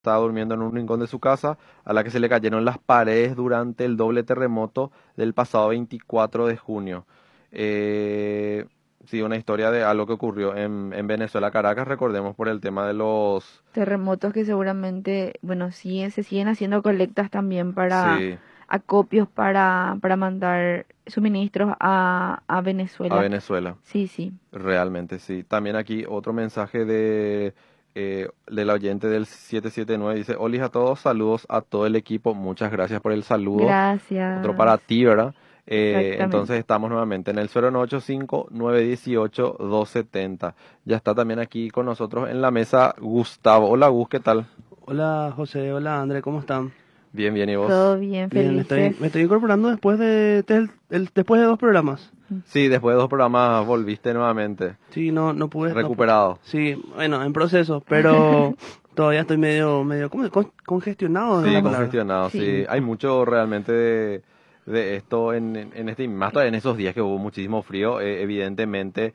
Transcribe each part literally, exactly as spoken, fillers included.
estaba durmiendo en un rincón de su casa, a la que se le cayeron las paredes durante el doble terremoto del pasado veinticuatro de junio. Eh, sí, una historia de algo que ocurrió en, en Venezuela, Caracas, recordemos por el tema de los... Terremotos que seguramente, bueno, sí, se siguen haciendo colectas también para Sí, acopios para, para mandar suministros a, a a Venezuela. Venezuela, Sí, sí. realmente sí. También aquí otro mensaje de... Eh, del oyente del siete siete nueve dice, Olis a todos, saludos a todo el equipo, muchas gracias por el saludo. Otro Gracias. para ti, ¿verdad? Eh, entonces Exactamente. estamos nuevamente en el cero nueve ocho cinco, nueve uno ocho, dos siete cero. Ya está también aquí con nosotros en la mesa Gustavo. Hola Gus, ¿qué tal? Hola José, hola André, ¿cómo están? Bien, bien, ¿y vos? Todo bien, Bien, me felices. estoy, me estoy incorporando después de, del- el- después de dos programas. Sí, después de dos programas volviste nuevamente, Sí, no, no pude, no pu- recuperado. sí, bueno, en proceso, pero todavía estoy medio, medio, ¿cómo? Con- congestionado es Sí, la palabra. congestionado, sí. Sí. Hay mucho realmente de, de esto en, en, en este, más todavía en esos días que hubo muchísimo frío, eh, evidentemente,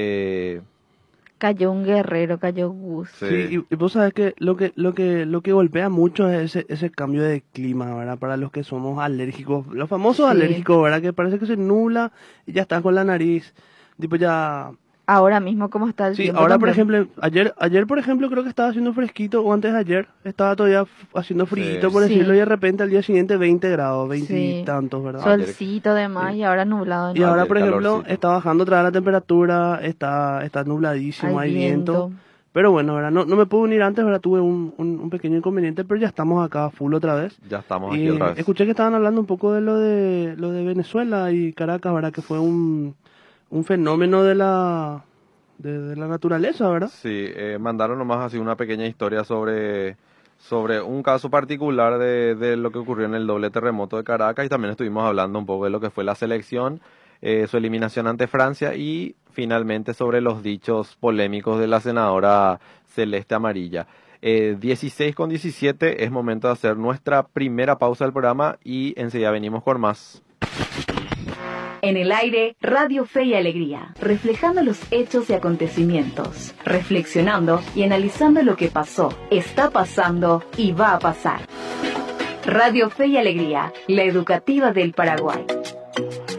eh, Cayó un guerrero, cayó Gus. Sí, sí, y, y vos sabes que lo que, lo que, lo que golpea mucho es ese, ese cambio de clima, ¿verdad? Para los que somos alérgicos, los famosos Sí. alérgicos, ¿verdad? Que parece que se nubla y ya estás con la nariz, tipo ya. Ahora mismo, ¿cómo está el Sí, tiempo ahora por también? ejemplo, ayer, ayer por ejemplo creo que estaba haciendo fresquito, o antes de ayer, estaba todavía f- haciendo frío, sí. por Sí. decirlo, y de repente al día siguiente veinte grados, veinte y Sí. tantos, ¿verdad? Ayer- Solcito de más Sí. y ahora nublado de Y nuevo. ahora, Ayer por ejemplo, calorcito. está bajando otra vez la temperatura, está, está nubladísimo, Hay hay viento. viento. Pero bueno, ¿verdad? No, no me pude unir antes, ¿verdad? Tuve un, un, un pequeño inconveniente, pero ya estamos acá full otra vez. Ya estamos Y aquí otra vez. escuché que estaban hablando un poco de lo de lo de Venezuela y Caracas, ¿verdad? Que fue un, un fenómeno de la de, de la naturaleza, ¿verdad? Sí, eh, mandaron nomás así una pequeña historia sobre, sobre un caso particular de, de lo que ocurrió en el doble terremoto de Caracas y también estuvimos hablando un poco de lo que fue la selección, eh, su eliminación ante Francia y finalmente sobre los dichos polémicos de la senadora Celeste Amarilla. Eh, dieciséis con diecisiete, es momento de hacer nuestra primera pausa del programa y enseguida venimos con más. En el aire, Radio Fe y Alegría, reflejando los hechos y acontecimientos, reflexionando y analizando lo que pasó, está pasando y va a pasar. Radio Fe y Alegría, la educativa del Paraguay.